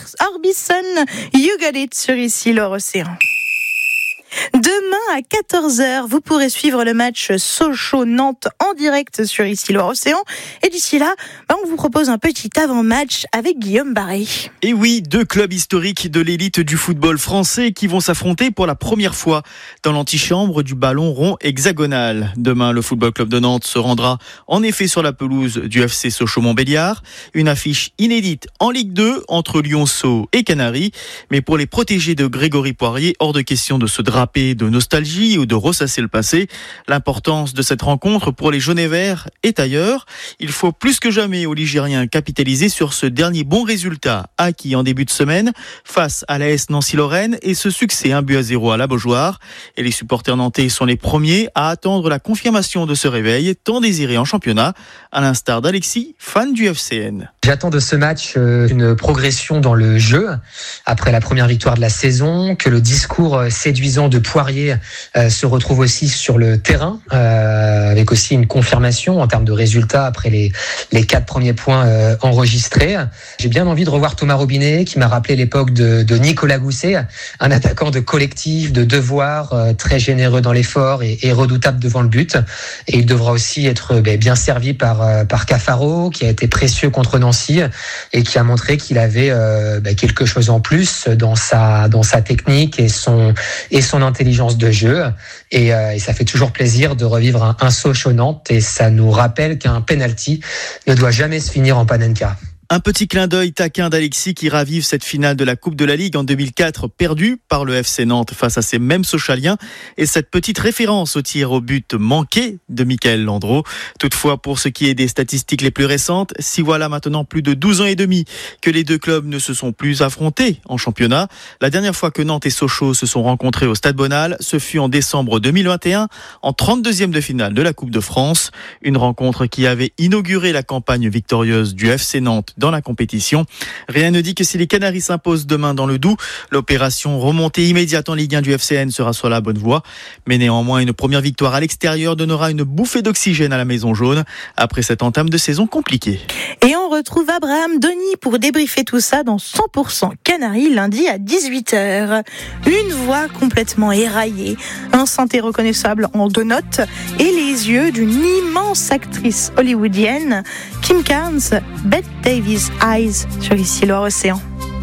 Orbison, You Got It sur ici l'Océan. Demain à 14h, vous pourrez suivre le match Sochaux-Nantes en direct sur ici l'Océan. Et d'ici là, on vous propose un petit avant-match avec Guillaume Barré. Et oui, 2 clubs historiques de l'élite du football français qui vont s'affronter pour la première fois dans l'antichambre du ballon rond hexagonal. Demain, le Football Club de Nantes se rendra en effet sur la pelouse du FC Sochaux-Montbéliard. Une affiche inédite en Ligue 2 entre Lionceaux et Canaries. Mais pour les protégés de Grégory Poirier, hors de question de se draper de nostalgie ou de ressasser le passé. L'importance de cette rencontre pour les jaunes et verts est ailleurs. Il faut plus que jamais aux Ligériens capitaliser sur ce dernier bon résultat acquis en début de semaine face à l'AS Nancy-Lorraine et ce succès 1-0 à la Beaujoire. Et les supporters nantais sont les premiers à attendre la confirmation de ce réveil tant désiré en championnat, à l'instar d'Alexis, fan du FCN. J'attends de ce match une progression dans le jeu après la première victoire de la saison, que le discours séduisant de Poirier se retrouve aussi sur le terrain, avec aussi une confirmation en termes de résultats après les 4 premiers points enregistrés. J'ai bien envie de revoir Thomas Robinet, qui m'a rappelé l'époque de Nicolas Gousset, un attaquant de collectif, de devoir, très généreux dans l'effort et redoutable devant le but. Et il devra aussi être bien servi par Cafaro, qui a été précieux contre Nancy et qui a montré qu'il avait quelque chose en plus dans sa technique et son intelligence de jeu. Et ça fait toujours plaisir de revivre un Sochaux-Nantes, et ça nous rappelle qu'un penalty ne doit jamais se finir en panenka. Un petit clin d'œil taquin d'Alexis qui ravive cette finale de la Coupe de la Ligue en 2004 perdue par le FC Nantes face à ces mêmes Sochaliens, et cette petite référence au tir au but manqué de Michael Landreau. Toutefois, pour ce qui est des statistiques les plus récentes, si voilà maintenant plus de 12 ans et demi que les 2 clubs ne se sont plus affrontés en championnat, la dernière fois que Nantes et Sochaux se sont rencontrés au Stade Bonal, ce fut en décembre 2021 en 32e de finale de la Coupe de France. Une rencontre qui avait inauguré la campagne victorieuse du FC Nantes dans la compétition. Rien ne dit que si les Canaries s'imposent demain dans le Doubs, l'opération remontée immédiate en Ligue 1 du FCN sera sur la bonne voie. Mais néanmoins, une première victoire à l'extérieur donnera une bouffée d'oxygène à la Maison Jaune après cette entame de saison compliquée. Et on retrouve Abraham Denis pour débriefer tout ça dans 100% Canaries lundi à 18h. Une voix complètement éraillée, un synthé reconnaissable en 2 notes et les yeux d'une immense actrice hollywoodienne, Kim Carnes, Bette Davis Eyes sur ici l'Océan.